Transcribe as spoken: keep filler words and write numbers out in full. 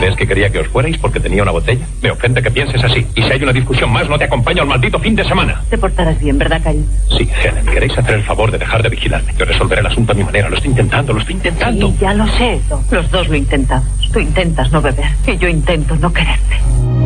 ¿Crees que quería que os fuerais porque tenía una botella? Me ofende que pienses así. Y si hay una discusión más, no te acompaño al maldito fin de semana. Te portarás bien, ¿verdad, cariño? Sí, Helen, queréis hacer el favor de dejar de vigilarme. Yo resolveré el asunto a mi manera. Lo estoy intentando, lo estoy intentando. Sí, ya lo sé, Doc. Los dos lo intentamos. Tú intentas no beber y yo intento no quererte.